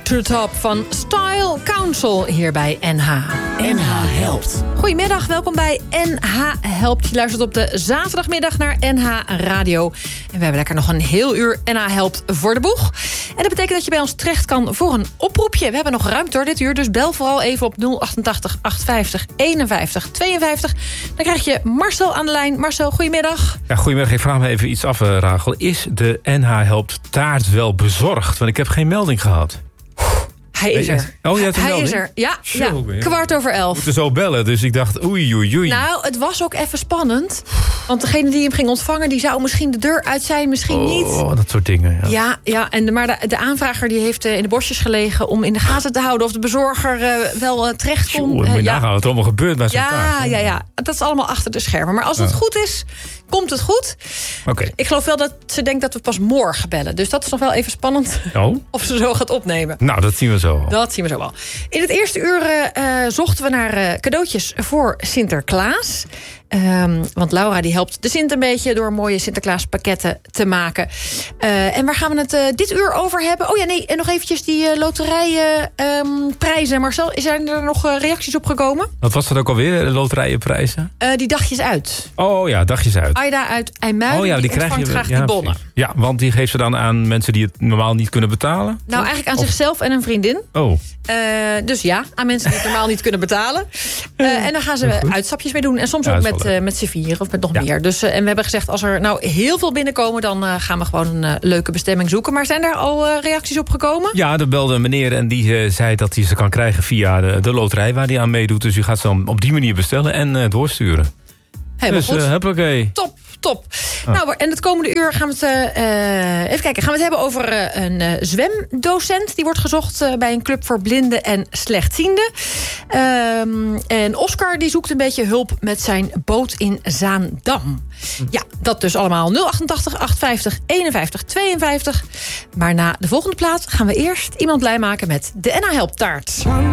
to the Top van Style Council hier bij NH. NH helpt. Goedemiddag, welkom bij NH helpt. Je luistert op de zaterdagmiddag naar NH Radio. En we hebben lekker nog een heel uur NH helpt voor de boeg. En dat betekent dat je bij ons terecht kan voor een oproepje. We hebben nog ruimte hoor dit uur, dus bel vooral even op 088 850 51 52. Dan krijg je Marcel aan de lijn. Marcel, goedemiddag. Ja, goedemiddag. Ik vraag me even iets af, Rachel. Is de NH helpt taart wel bezorgd? Want ik heb geen melding gehad. Hij is er. Oh, je hebt een Hij melding? is er. Ja, Zo, ja. 11:15. We moeten zo bellen, dus ik dacht oei. Nou, het was ook even spannend. Want degene die hem ging ontvangen, die zou misschien de deur uit zijn, misschien niet. Oh, dat soort dingen. Ja, maar de aanvrager die heeft in de bosjes gelegen om in de gaten te houden of de bezorger wel terecht kon. Moet je nagaan wat er allemaal gebeurt bij zo'n taart. Ja. Dat is allemaal achter de schermen. Maar als het goed is, komt het goed. Oké. Ik geloof wel dat ze denkt dat we pas morgen bellen. Dus dat is nog wel even spannend of ze zo gaat opnemen. Nou, dat zien we zo. Dat zien we zo wel. In het eerste uur zochten we naar cadeautjes voor Sinterklaas. Want Laura die helpt de Sint een beetje door mooie Sinterklaaspakketten te maken. En waar gaan we het dit uur over hebben? Oh ja, nee, en nog eventjes die loterijprijzen. Marcel, zijn er nog reacties op gekomen? Wat was dat ook alweer, de loterijenprijzen? Die dagjes uit. Oh ja, dagjes uit. Aida uit IJmuiden, die krijg je graag die bonnen. Precies. Ja, want die geeft ze dan aan mensen die het normaal niet kunnen betalen? Nou, eigenlijk aan zichzelf en een vriendin. Oh. Dus ja, aan mensen die het normaal niet kunnen betalen. En dan gaan ze uitstapjes mee doen. En soms ook met z'n vier of met nog meer. Dus, en we hebben gezegd, als er nou heel veel binnenkomen, dan gaan we gewoon een leuke bestemming zoeken. Maar zijn daar al reacties op gekomen? Ja, er belde een meneer en die zei dat hij ze kan krijgen via de loterij waar hij aan meedoet. Dus u gaat ze dan op die manier bestellen en doorsturen. Helemaal dus, goed. Hoppakee. Top. Nou, en het komende uur gaan we het even kijken. Gaan we het hebben over een zwemdocent. Die wordt gezocht bij een club voor blinden en slechtzienden. En Oscar die zoekt een beetje hulp met zijn boot in Zaandam. Ja, dat dus allemaal 088 850 51 52. Maar na de volgende plaat gaan we eerst iemand blij maken met de NH Help taart.